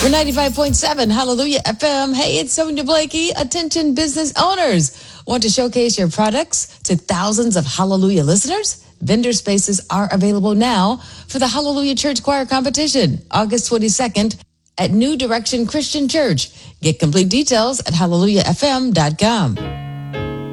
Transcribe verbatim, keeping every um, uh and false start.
We're ninety-five point seven Hallelujah F M. Hey, it's Sonia Blakey. Attention business owners. Want to showcase your products to thousands of Hallelujah listeners? Vendor spaces are available now for the Hallelujah Church Choir Competition, August twenty-second at New Direction Christian Church. Get complete details at hallelujah f m dot com.